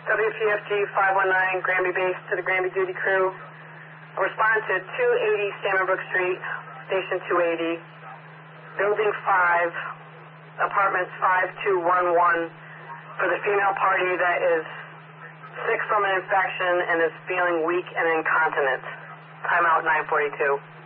WPFG 519, Granby Base to the Granby Duty Crew. A response to 280 Salmonbrook Street, Station 280, Building 5, Apartments 5211, for the female party that is sick from an infection and is feeling weak and incontinent. Timeout 942.